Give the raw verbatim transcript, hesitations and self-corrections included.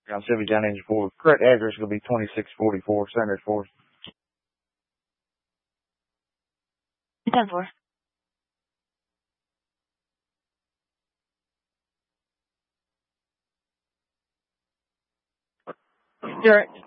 On Sylvia John Engine four. Correct address is going to be twenty-six forty-four Sanders Forest. ten four. Direct.